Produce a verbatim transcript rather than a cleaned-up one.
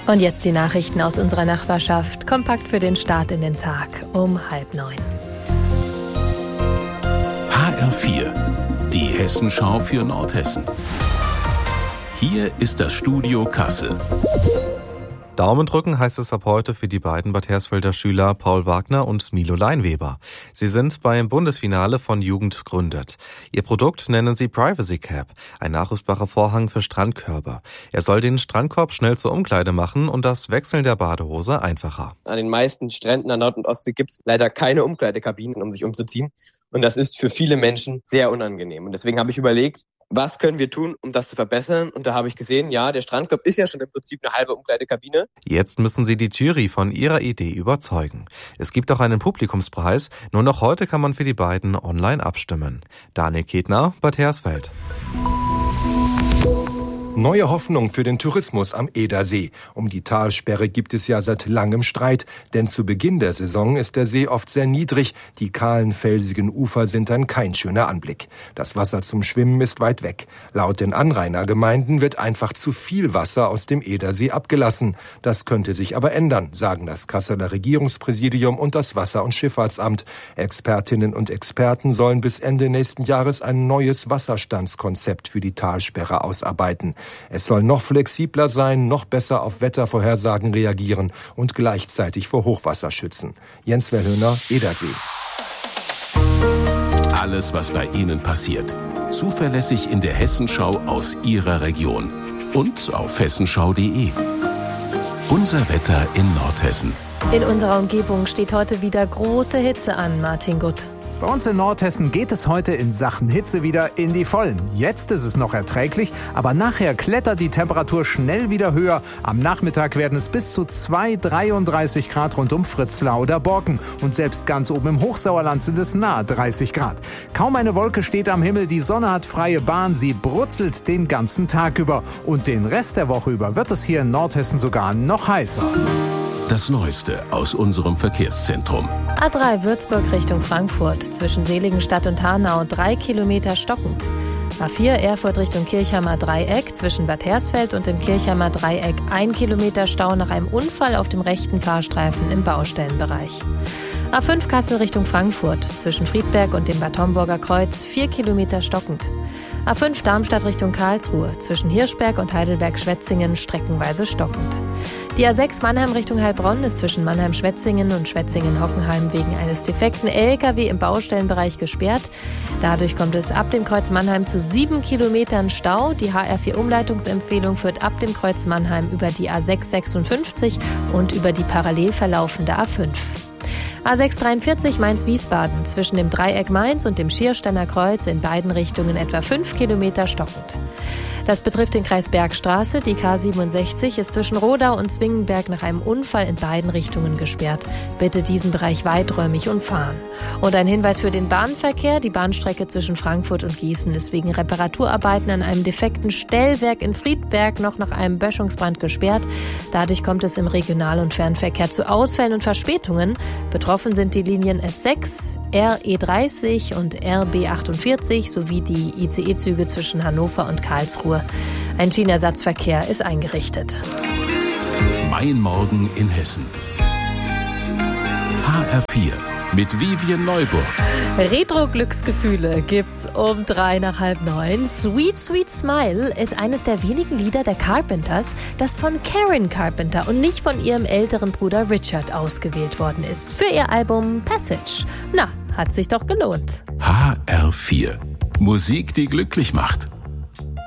Und jetzt die Nachrichten aus unserer Nachbarschaft, kompakt für den Start in den Tag um halb neun. H R vier, die Hessenschau für Nordhessen. Hier ist das Studio Kassel. Daumen drücken heißt es ab heute für die beiden Bad Hersfelder Schüler Paul Wagner und Milo Leinweber. Sie sind beim Bundesfinale von Jugend gründet. Ihr Produkt nennen sie Privacy Cap, ein nachrüstbarer Vorhang für Strandkörbe. Er soll den Strandkorb schnell zur Umkleide machen und das Wechseln der Badehose einfacher. An den meisten Stränden an Nord- und Ostsee gibt es leider keine Umkleidekabinen, um sich umzuziehen. Und das ist für viele Menschen sehr unangenehm. Und deswegen habe ich überlegt, was können wir tun, um das zu verbessern? Und da habe ich gesehen, ja, der Strandkorb ist ja schon im Prinzip eine halbe Umkleidekabine. Jetzt müssen Sie die Jury von ihrer Idee überzeugen. Es gibt auch einen Publikumspreis. Nur noch heute kann man für die beiden online abstimmen. Daniel Ketner, Bad Hersfeld. Neue Hoffnung für den Tourismus am Edersee. Um die Talsperre gibt es ja seit langem Streit, denn zu Beginn der Saison ist der See oft sehr niedrig. Die kahlen, felsigen Ufer sind dann kein schöner Anblick. Das Wasser zum Schwimmen ist weit weg. Laut den Anrainergemeinden wird einfach zu viel Wasser aus dem Edersee abgelassen. Das könnte sich aber ändern, sagen das Kasseler Regierungspräsidium und das Wasser- und Schifffahrtsamt. Expertinnen und Experten sollen bis Ende nächsten Jahres ein neues Wasserstandskonzept für die Talsperre ausarbeiten. Es soll noch flexibler sein, noch besser auf Wettervorhersagen reagieren und gleichzeitig vor Hochwasser schützen. Jens Verhöhner, Edersee. Alles, was bei Ihnen passiert. Zuverlässig in der Hessenschau aus Ihrer Region. Und auf hessenschau punkt de. Unser Wetter in Nordhessen. In unserer Umgebung steht heute wieder große Hitze an, Martin Gutt. Bei uns in Nordhessen geht es heute in Sachen Hitze wieder in die Vollen. Jetzt ist es noch erträglich, aber nachher klettert die Temperatur schnell wieder höher. Am Nachmittag werden es bis zu zwei Komma dreiunddreißig Grad rund um Fritzlar oder Borken. Und selbst ganz oben im Hochsauerland sind es nahe dreißig Grad. Kaum eine Wolke steht am Himmel, die Sonne hat freie Bahn, sie brutzelt den ganzen Tag über. Und den Rest der Woche über wird es hier in Nordhessen sogar noch heißer. Das Neueste aus unserem Verkehrszentrum. A drei Würzburg Richtung Frankfurt, zwischen Seligenstadt und Hanau, drei Kilometer stockend. A vier Erfurt Richtung Kirchheimer Dreieck, zwischen Bad Hersfeld und dem Kirchheimer Dreieck, ein Kilometer Stau nach einem Unfall auf dem rechten Fahrstreifen im Baustellenbereich. A fünf Kassel Richtung Frankfurt, zwischen Friedberg und dem Bad Homburger Kreuz, vier Kilometer stockend. A fünf Darmstadt Richtung Karlsruhe, zwischen Hirschberg und Heidelberg-Schwetzingen, streckenweise stockend. Die A sechs Mannheim Richtung Heilbronn ist zwischen Mannheim-Schwetzingen und Schwetzingen-Hockenheim wegen eines defekten L K W im Baustellenbereich gesperrt. Dadurch kommt es ab dem Kreuz Mannheim zu sieben Kilometern Stau. Die H R vier Umleitungsempfehlung führt ab dem Kreuz Mannheim über die A sechs sechsundfünfzig und über die parallel verlaufende A fünf. A sechs dreiundvierzig Mainz-Wiesbaden, zwischen dem Dreieck Mainz und dem Schiersteiner Kreuz in beiden Richtungen etwa fünf Kilometer stockend. Das betrifft den Kreis Bergstraße. Die K siebenundsechzig ist zwischen Rodau und Zwingenberg nach einem Unfall in beiden Richtungen gesperrt. Bitte diesen Bereich weiträumig umfahren. Und ein Hinweis für den Bahnverkehr. Die Bahnstrecke zwischen Frankfurt und Gießen ist wegen Reparaturarbeiten an einem defekten Stellwerk in Friedberg noch nach einem Böschungsbrand gesperrt. Dadurch kommt es im Regional- und Fernverkehr zu Ausfällen und Verspätungen. Betroffen sind die Linien S sechs, R E dreißig und R B achtundvierzig sowie die I C E-Züge zwischen Hannover und Karlsruhe. Ein Schienenersatzverkehr ist eingerichtet. Mein Morgen in Hessen. H R vier mit Vivian Neuburg. Retro-Glücksgefühle gibt's um drei nach halb neun. Sweet Sweet Smile ist eines der wenigen Lieder der Carpenters, das von Karen Carpenter und nicht von ihrem älteren Bruder Richard ausgewählt worden ist. Für ihr Album Passage. Na, hat sich doch gelohnt. H R vier. Musik, die glücklich macht.